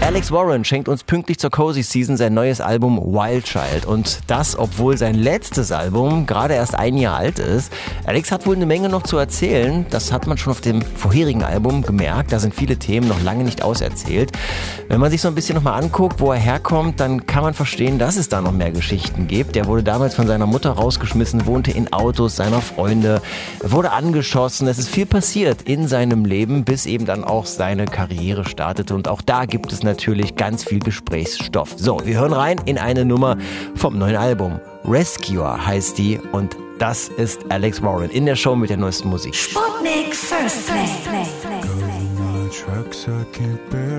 Alex Warren schenkt uns pünktlich zur Cozy Season sein neues Album Wild Child. Und das, obwohl sein letztes Album gerade erst ein Jahr alt ist. Alex hat wohl eine Menge noch zu erzählen. Das hat man schon auf dem vorherigen Album gemerkt. Da sind viele Themen noch lange nicht auserzählt. Wenn man sich so ein bisschen nochmal anguckt, wo er herkommt, dann kann man verstehen, dass es da noch mehr Geschichten gibt. Er wurde damals von seiner Mutter rausgeschmissen, wohnte in Autos seiner Freunde, wurde angeschossen. Es ist viel passiert in seinem Leben, bis eben dann auch seine Karriere startete. Und auch da gibt es natürlich ganz viel Gesprächsstoff. So, wir hören rein in eine Nummer vom neuen Album. Rescuer heißt die und das ist Alex Warren in der Show mit der neuesten Musik. Sputnik First Play.